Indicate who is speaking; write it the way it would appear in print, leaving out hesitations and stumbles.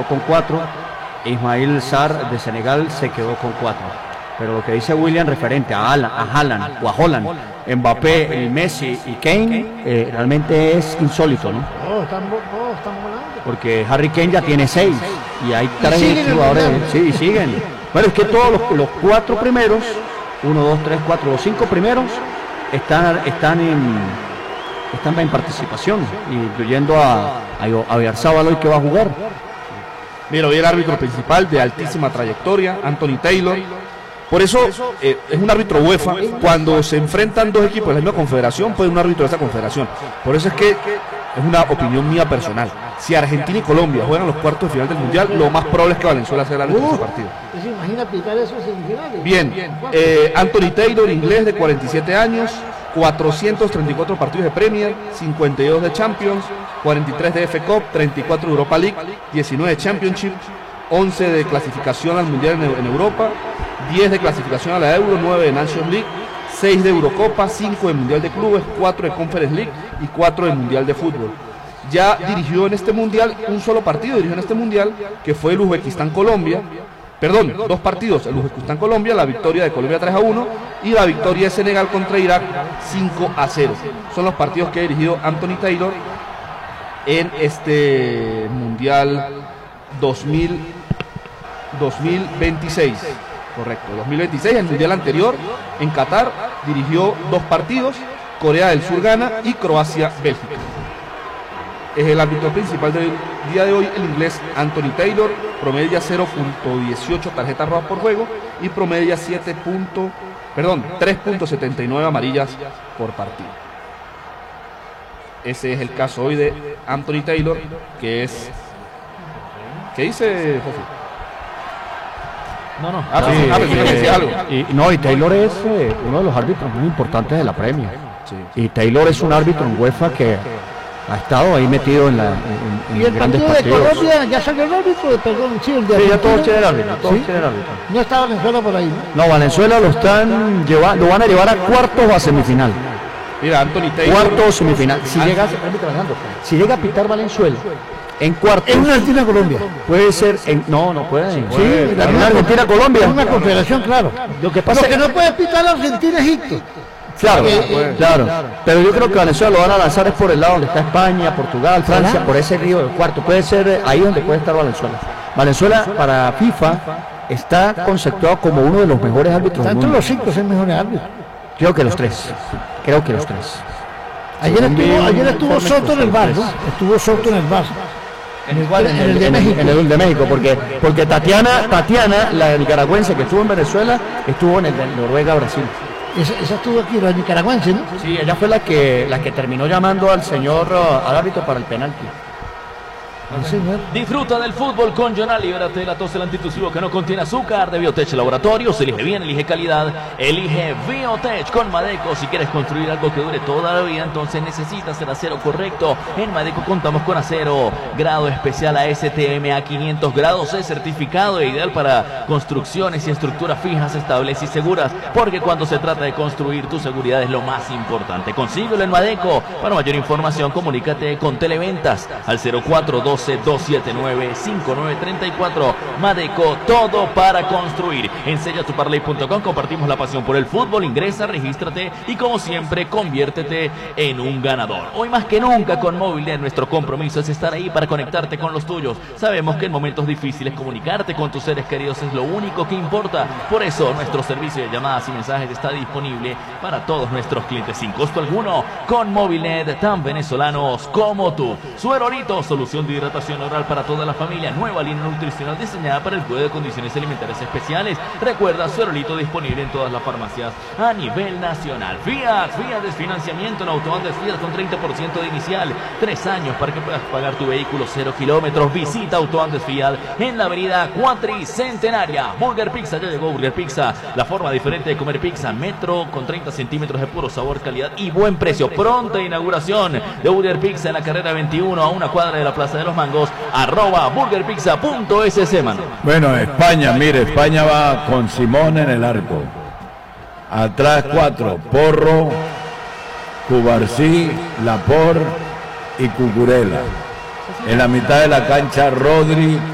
Speaker 1: quedó con 4. Ismail Sarr de Senegal se quedó con 4. Pero lo que dice William referente a Haaland o a Holland, Mbappé, Messi y Kane, realmente es insólito, ¿no?
Speaker 2: Están volando.
Speaker 1: Porque Harry Kane ya tiene 6 y hay 3 jugadores. Sí, siguen. Bueno, es que todos los 4 primeros, 1, 2, 3, 4, los 5 primeros están en participación, incluyendo a Oyarzabal hoy que va a jugar.
Speaker 3: Mira, hoy el árbitro principal de altísima trayectoria, Anthony Taylor. Por eso es un árbitro UEFA. Cuando se enfrentan dos equipos de la misma confederación, puede un árbitro de esa confederación. Por eso es que es una opinión mía personal. Si Argentina y Colombia juegan los cuartos de final del Mundial, lo más probable es que Valenzuela sea el árbitro de ese partido.
Speaker 2: Imagina picar esos semifinales.
Speaker 3: Bien, Anthony Taylor, inglés de 47 años, 434 partidos de Premier, 52 de Champions, 43 de FA Cup, 34 de Europa League, 19 de Championship, 11 de clasificación al Mundial en Europa, 10 de clasificación a la Euro, 9 de Nations League, 6 de Eurocopa, 5 de Mundial de Clubes, 4 de Conference League y 4 de Mundial de Fútbol. Ya dirigió en este Mundial un solo partido, dirigió en este Mundial, que fue el Uzbekistán-Colombia. Perdón, 2 partidos, el Uzbekistán-Colombia, la victoria de Colombia 3-1 y la victoria de Senegal contra Irak 5-0. Son los partidos que ha dirigido Anthony Taylor en este Mundial 2026. Correcto, 2026, el Mundial anterior en Qatar dirigió 2 partidos, Corea del Sur gana y Croacia-Bélgica. Es el árbitro principal del día de hoy, el inglés Anthony Taylor, promedia 0.18 tarjetas rojas por juego y promedia 3.79 amarillas por partido. Ese es el caso hoy de Anthony Taylor, que es... ¿Qué dice José?
Speaker 1: Y Taylor es uno de los árbitros más importantes de la Premier. Sí. Y Taylor es un árbitro en UEFA que ha estado ahí metido en grandes partidos.
Speaker 2: De Colombia ya salió el árbitro, perdón, sí, el de
Speaker 1: ya todos tienen árbitro,
Speaker 2: No está Valenzuela por ahí,
Speaker 1: ¿no? Valenzuela lo van a llevar a cuartos o a semifinal.
Speaker 3: Mira, Anthony Taylor.
Speaker 1: Cuartos o semifinal. Si llega a pitar Valenzuela en cuartos.
Speaker 2: En una Argentina-Colombia.
Speaker 1: Puede ser no puede.
Speaker 2: Sí,
Speaker 1: en una Argentina-Colombia.
Speaker 2: En una confederación, claro. Lo que no puede pitar Argentina-Egipto.
Speaker 1: Claro. Pero yo creo que Venezuela lo van a lanzar es por el lado donde está España, Portugal, Francia, por ese río del cuarto. Puede ser ahí donde puede estar Valenzuela. Valenzuela para FIFA está conceptuado como uno de los mejores árbitros del mundo.
Speaker 2: Entre los 5 es el mejor árbitro.
Speaker 1: Creo que los 3.
Speaker 2: Ayer estuvo Soto en el bar, ¿no? Estuvo Soto en el bar.
Speaker 1: En el de México, porque Tatiana, la nicaragüense que estuvo en Venezuela, estuvo en el de Noruega-Brasil.
Speaker 2: Esa estuvo aquí, la nicaragüense, ¿no?
Speaker 1: Sí, ella fue la que terminó llamando al árbitro para el penalti.
Speaker 4: Disfruta del fútbol con Jonal, libérate de la tos, el antitusivo que no contiene azúcar. De Biotech Laboratorios, elige bien, elige calidad, elige Biotech con Madeco. Si quieres construir algo que dure toda la vida, entonces necesitas el acero correcto. En Madeco contamos con acero grado especial ASTM a 500 grados, es certificado e ideal para construcciones y estructuras fijas, estables y seguras, porque cuando se trata de construir, tu seguridad es lo más importante. Consíguelo en Madeco. Para mayor información, comunícate con Televentas al 0412-279-5934. Madeco, todo para construir. En sellatuparley.com compartimos la pasión por el fútbol. Ingresa, regístrate y como siempre conviértete en un ganador. Hoy más que nunca con Movilnet nuestro compromiso es estar ahí para conectarte con los tuyos. Sabemos que en momentos difíciles comunicarte con tus seres queridos es lo único que importa. Por eso nuestro servicio de llamadas y mensajes está disponible para todos nuestros clientes sin costo alguno. Con Movilnet, tan venezolanos como tú. Suerolito, solución de hidratación oral para toda la familia, nueva línea nutricional diseñada para el cuidado de condiciones alimentarias especiales. Recuerda, Suerolito disponible en todas las farmacias a nivel nacional. Fiat desfinanciamiento en Autobandes Fiat con 30% de inicial, 3 años para que puedas pagar tu vehículo 0 kilómetros. Visita Autobandes Fiat en la avenida Cuatricentenaria. Burger Pizza, ya llegó Burger Pizza, la forma diferente de comer pizza. Metro con 30 centímetros de puro sabor, calidad y buen precio. Pronta inauguración de Burger Pizza en la carrera 21 a una cuadra de la Plaza de los Mangos. @burgerpizza.sc, mano.
Speaker 5: Bueno, España va con Simón en el arco. Atrás 4, Porro, Cubarsí, Laporte y Cucurella. En la mitad de la cancha, Rodri,